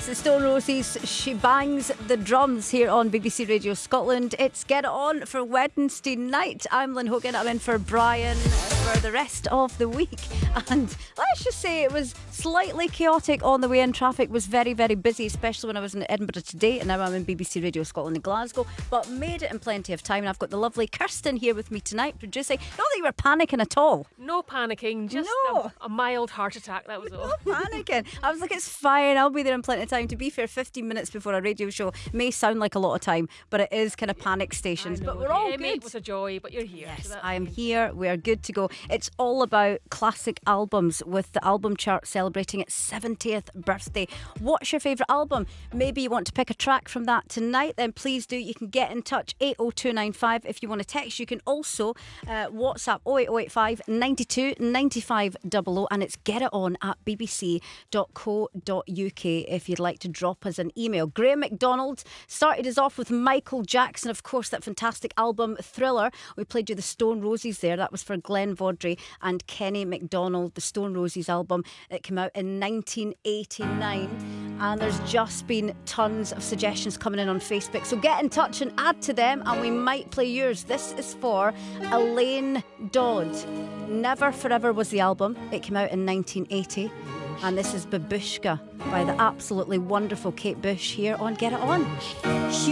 It's the Stone Roses. She bangs the drums here on BBC Radio Scotland. It's Get It On for Wednesday night. I'm Lynn Hogan. I'm in for Brian for the rest of the week. And let's just say it was slightly chaotic on the way in. Traffic was very, very busy, especially when I was in Edinburgh today. And now I'm in BBC Radio Scotland in Glasgow. But made it in plenty of time. And I've got the lovely Kirsten here with me tonight, producing. Not that you were panicking at all. No panicking, just a mild heart attack, that was all. No panicking. I was like, it's fine, I'll be there in plenty of time. To be fair, 15 minutes before a radio show may sound like a lot of time, but it is kind of panic stations. But we're all good. It was a joy, but you're here. Yes, so I am here. We're good to go. It's all about classic albums, with the album chart celebrating its 70th birthday. What's your favourite album? Maybe you want to pick a track from that tonight, then please do. You can get in touch 80295. If you want to text, you can also WhatsApp 08085 92 95 00, and it's Get It On at bbc.co.uk if you'd like to drop us an email. Graham McDonald started us off with Michael Jackson, of course, that fantastic album Thriller. We played you the Stone Roses there. That was for Glenn Vaudrey and Kenny McDonald, the Stone Roses album. It came out in 1989, and there's just been tons of suggestions coming in on Facebook, so get in touch and add to them and we might play yours. This is for Elaine Dodd. Never Forever was the album. It came out in 1980. And this is Babushka by the absolutely wonderful Kate Bush here on Get It On.